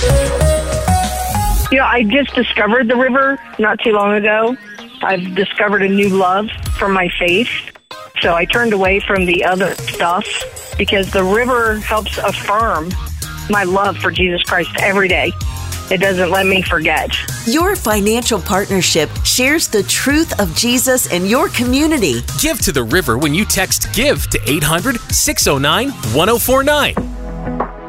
I just discovered the river not too long ago. I've discovered a new love for my faith. So I turned away from the other stuff because the river helps affirm my love for Jesus Christ every day. It doesn't let me forget. Your financial partnership shares the truth of Jesus in your community. Give to the river when you text GIVE to 800-609-1049.